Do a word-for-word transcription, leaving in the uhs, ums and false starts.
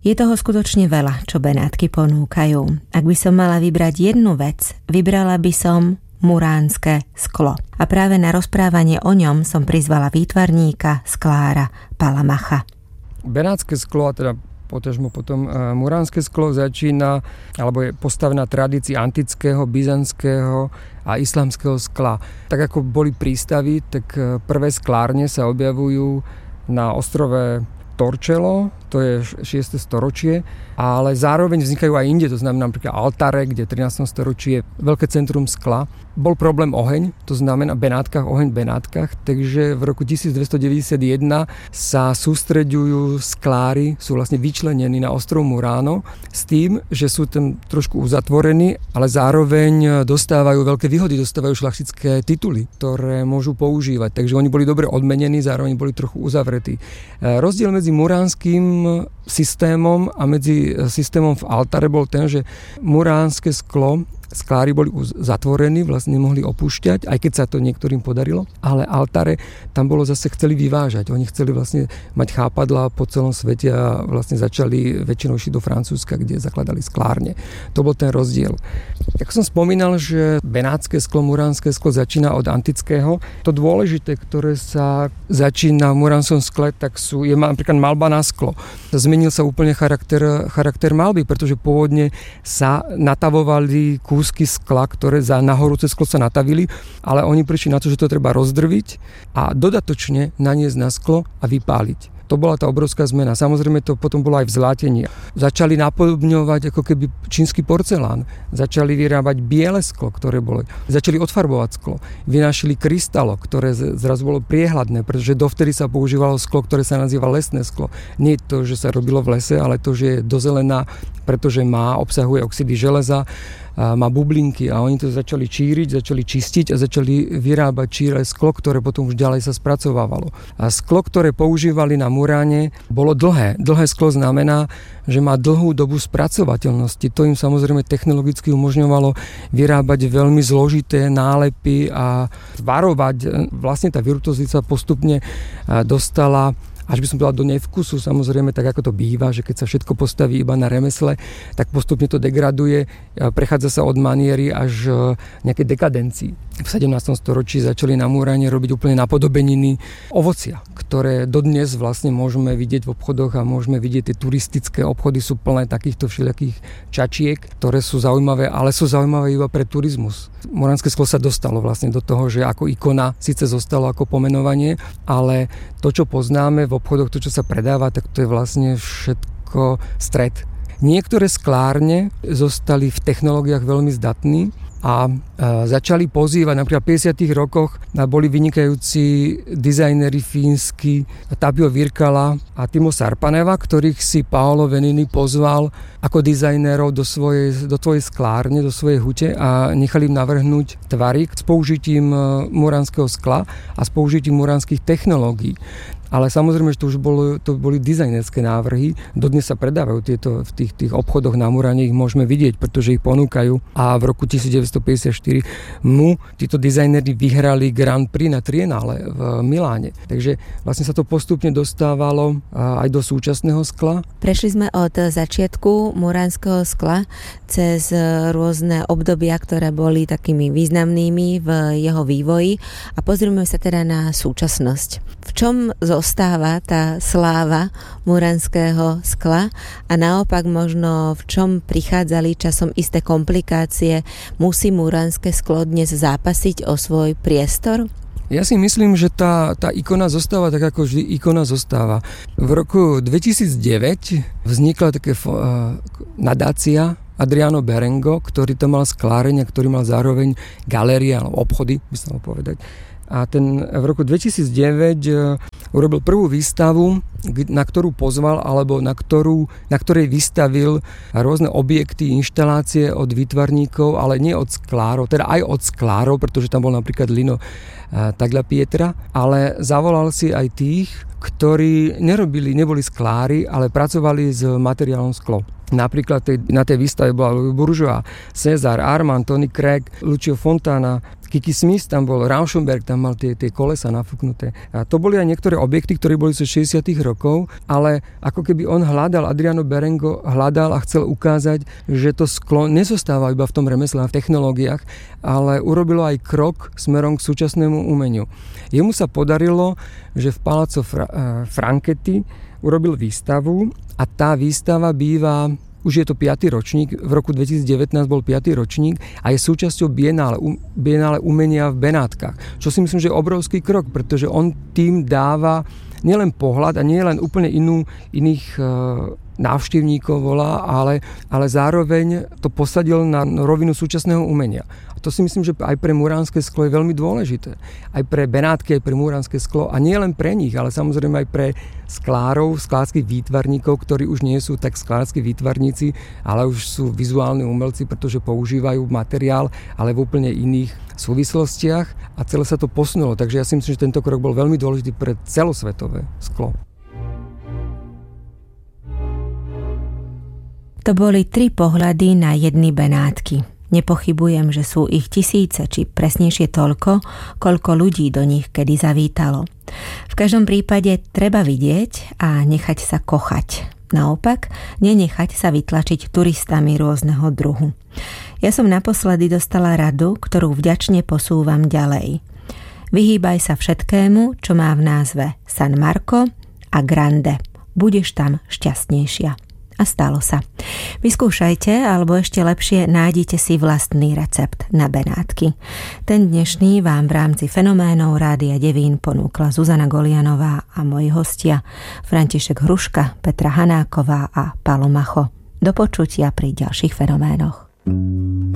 Je toho skutočne veľa, čo Benátky ponúkajú. Ak by som mala vybrať jednu vec, vybrala by som muránske sklo. A práve na rozprávanie o ňom som prizvala výtvarníka sklára Palamacha. Benátske sklo, a teda potažmo potom uh, muránske sklo začína, alebo je postavená tradícii antického, byzantského a islamského skla. Tak ako boli prístavy, tak uh, prvé sklárne sa objavujú na ostrove Torcello, to je šieste storočie, ale zároveň vznikajú aj inde, to znamená napríklad Altare, kde v trinástom storočí je veľké centrum skla. Bol problém oheň, to znamená Benátkach, oheň v Benátkach, takže v roku tisícdvestodeväťdesiatjeden sa sústreďujú sklári, sú vlastne vyčlenení na ostrov Murano s tým, že sú tam trošku uzatvorení, ale zároveň dostávajú veľké výhody, dostávajú šľachtické tituly, ktoré môžu používať, takže oni boli dobre odmenení, zároveň boli trochu uzavretí. Rozdiel medzi muránskym systémom a medzi systémom v Altare bol ten, že muránske sklo, sklári boli zatvorení, vlastne nemohli opúšťať, aj keď sa to niektorým podarilo, ale Altare tam bolo zase, chceli vyvážať. Oni chceli vlastne mať chápadlá po celom svete a vlastne začali väčšinou išli do Francúzska, kde zakladali sklárne. To bol ten rozdiel. Ako som spomínal, že benátske sklo, muránske sklo začína od antického. To dôležité, ktoré sa začína v muránskom skle, tak sú, je napríklad maľba na sklo. Zmenil sa úplne charakter, charakter maľby, pretože pôvodne sa natavovali kúsky skla, ktoré za nahorúce sklo sa natavili, ale oni prišli na to, že to treba rozdrviť a dodatočne naniesť na sklo a vypáliť. To bola tá obrovská zmena. Samozrejme to potom bolo aj v zlatení. Začali napodobňovať ako keby čínsky porcelán. Začali vyrábať biele sklo, ktoré bolo. Začali odfarbovať sklo. Vynášili kryštalo, ktoré zrazu bolo priehľadné, pretože dovtedy sa používalo sklo, ktoré sa nazýva lesné sklo. Nie to, že sa robilo v lese, ale to, že je dozelená, pretože má, obsahuje oxidy železa, má bublinky a oni to začali číriť, začali čistiť a začali vyrábať číre sklo, ktoré potom už ďalej sa spracovávalo. A sklo, ktoré používali na muráne, bolo dlhé. Dlhé sklo znamená, že má dlhú dobu spracovateľnosti. To im samozrejme technologicky umožňovalo vyrábať veľmi zložité nálepy a tvarovať. Vlastne tá virtuozita postupne dostala, až by som povedal, do nevkusu, samozrejme, tak ako to býva, že keď sa všetko postaví iba na remesle, tak postupne to degraduje, prechádza sa od maniery až nejakej dekadencii. V sedemnástom storočí začali na múrane robiť úplne napodobeniny ovocia, ktoré dodnes vlastne môžeme vidieť v obchodoch a môžeme vidieť, tie turistické obchody sú plné takýchto všelijakých čačiek, ktoré sú zaujímavé, ale sú zaujímavé iba pre turizmus. Muránske sklo sa dostalo vlastne do toho, že ako ikona síce zostalo ako pomenovanie, ale to, čo poznáme v obchodoch, to, čo sa predáva, tak to je vlastne všetko stred. Niektoré sklárne zostali v technológiách veľmi zdatní a začali pozývať, napríklad v päťdesiatych rokoch boli vynikajúci dizajneri fínsky Tapio Virkala a Timo Sarpaneva, ktorých si Paolo Venini pozval ako dizajnérov do svojej, do svojej sklárne, do svojej hute a nechali im navrhnúť tvary s použitím muránskeho skla a s použitím muránskych technológií. Ale samozrejme, že to už bolo, to boli dizajnerské návrhy. Dodnes sa predávajú tieto v tých, tých obchodoch na muráne, ich môžeme vidieť, pretože ich ponúkajú. A v roku devätnásťstopäťdesiatštyri mu títo dizajneri vyhrali Grand Prix na Trienále v Miláne. Takže vlastne sa to postupne dostávalo aj do súčasného skla. Prešli sme od začiatku muránskeho skla cez rôzne obdobia, ktoré boli takými významnými v jeho vývoji a pozrieme sa teda na súčasnosť. V čom zostáva tá sláva muránskeho skla a naopak možno v čom prichádzali časom isté komplikácie? Musí muránske sklo dnes zápasiť o svoj priestor? Ja si myslím, že tá, tá ikona zostáva tak, ako vždy ikona zostáva. V roku dvetisícdeväť vznikla také uh, nadácia Adriano Berengo, ktorý tam mal skláreň, ktorý mal zároveň galérie alebo obchody, by sa mal povedať. A ten v roku dvetisícdeväť urobil prvú výstavu, na ktorú pozval, alebo na, ktorú, na ktorej vystavil rôzne objekty, inštalácie od výtvarníkov, ale nie od sklárov, teda aj od sklárov, pretože tam bol napríklad Lino Tagliapietra, ale zavolal si aj tých, ktorí nerobili, neboli sklári, ale pracovali s materiálom sklo. Napríklad tej, na tej výstave bola Louis Bourgeois, César, Armand, Tony Craig, Lucio Fontana, Kiki Smith tam bol, Rauschenberg tam mal tie, tie kolesa nafúknuté. A to boli aj niektoré objekty, ktoré boli zo šesťdesiatych rokov, ale ako keby on hľadal, Adriano Berengo hľadal a chcel ukázať, že to sklo nezostáva iba v tom remesle a v technológiách, ale urobilo aj krok smerom k súčasnému umeniu. Jemu sa podarilo, že v Palazzo Fra- Franchetti urobil výstavu a tá výstava býva, už je to piaty ročník, v roku dvetisícdevätnásť bol piaty ročník a je súčasťou Bienále, um, Bienále umenia v Benátkach. Čo si myslím, že je obrovský krok, pretože on tým dáva nielen pohľad a nie len úplne inú, iných e, návštevníkov volá, ale, ale zároveň to posadil na rovinu súčasného umenia. A to si myslím, že aj pre muránske sklo je veľmi dôležité. Aj pre Benátky, aj pre muránske sklo. A nie len pre nich, ale samozrejme aj pre sklárov, sklárskych výtvarníkov, ktorí už nie sú tak sklárski výtvarníci, ale už sú vizuálni umelci, pretože používajú materiál, ale v úplne iných súvislostiach a celé sa to posunulo. Takže ja si myslím, že tento krok bol veľmi dôležitý pre celosvetové sklo. To boli tri pohľady na jedny Benátky. Nepochybujem, že sú ich tisíce, či presnejšie toľko, koľko ľudí do nich kedy zavítalo. V každom prípade treba vidieť a nechať sa kochať. Naopak, nenechať sa vytlačiť turistami rôzneho druhu. Ja som naposledy dostala radu, ktorú vďačne posúvam ďalej. Vyhýbaj sa všetkému, čo má v názve San Marco a Grande. Budeš tam šťastnejšia. A stalo sa. Vyskúšajte, alebo ešte lepšie nájdite si vlastný recept na Benátky. Ten dnešný vám v rámci Fenoménov Rádia Devín ponúkla Zuzana Golianová a moji hostia František Hruška, Petra Hanáková a Pálo Macho. Do počutia pri ďalších fenoménoch.